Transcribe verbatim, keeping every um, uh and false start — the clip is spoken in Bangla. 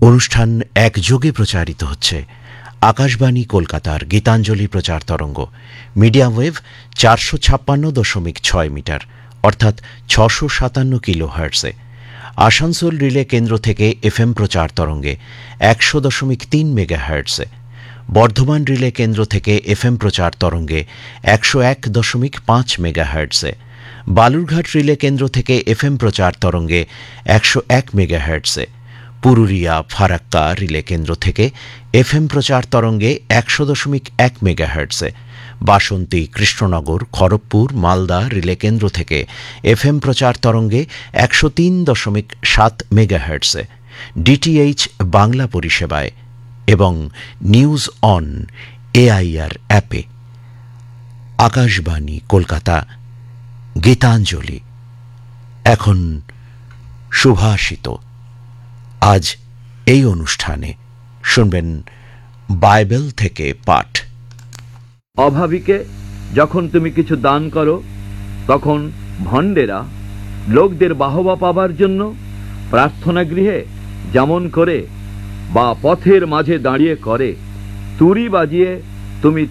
অনুষ্ঠান একযোগে প্রচারিত হচ্ছে আকাশবাণী কলকাতার গীতাঞ্জলি প্রচার তরঙ্গ মিডিয়াম ওয়েভ চারশো ছাপ্পান্ন দশমিক ছয় মিটার অর্থাৎ ছশো সাতান্ন কিলো হার্টসে, আসানসোল রিলে কেন্দ্র থেকে এফএম প্রচার তরঙ্গে একশো দশমিক তিন মেগা হার্টসে, বর্ধমান রিলে কেন্দ্র থেকে এফএম প্রচার তরঙ্গে একশো এক দশমিক পাঁচ মেগা হার্টসে, বালুরঘাট রিলে কেন্দ্র থেকে এফএম প্রচার তরঙ্গে একশো এক মেগা হার্টসে, পুরুলিয়া ফারাক্কা রিলে কেন্দ্র থেকে এফএম প্রচার তরঙ্গে একশো দশমিক এক মেগা হার্টসে, বাসন্তী কৃষ্ণনগর খড়গপুর মালদা রিলে কেন্দ্র থেকে এফএম প্রচার তরঙ্গে একশো তিন দশমিক সাত মেগা হার্টসে, ডিটিএইচ বাংলা পরিষেবায় এবং নিউজ অন এআইআর অ্যাপে। আকাশবাণী কলকাতা গীতাঞ্জলি। এখন সুভাষিত। আজ এই অনুষ্ঠানে শুনবেন বাইবেল থেকে পাঠ। অভাবীকে যখন তুমি কিছু দান করো, তখন ভণ্ডেরা লোকদের বাহবা পাবার জন্য প্রার্থনা গৃহে যেমন করে বা পথের মাঝে দাঁড়িয়ে করে, তুড়ি বাজিয়ে তুমি